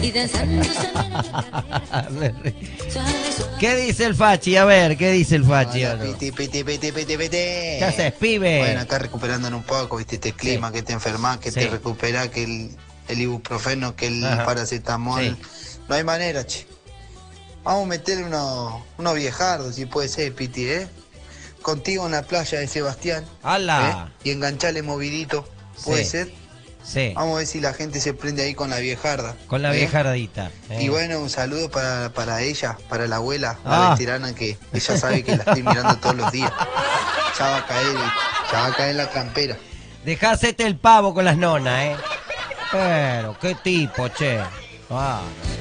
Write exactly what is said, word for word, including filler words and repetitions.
Y danzando suave, ¿Qué dice el Fachi? A ver, ¿qué dice el Fachi? Hola, piti, piti, piti, piti, piti. ¿Qué haces, pibe? Bueno, acá recuperándonos un poco, viste, este clima, Sí. que te enfermas, que Sí. te recuperas, que el, el ibuprofeno, que el Ajá. paracetamol. Sí. No hay manera, che. Vamos a meterle unos, unos viejardos, si puede ser, Piti, ¿eh? Contigo en la playa de Sebastián. ¡Hala! ¿eh? Y engancharle movidito, ¿puede Sí. ser? Sí, Vamos a ver si la gente se prende ahí con la viejarda. con la ¿eh? viejardita. eh. Y bueno, un saludo para, para ella, para la abuela, Ah. la veterana, que ella sabe que la estoy mirando todos los días. Ya va a caer, ya va a caer la campera. Dejá hacerte el pavo con las nonas, ¿eh? Pero, qué tipo, che. Ah, no.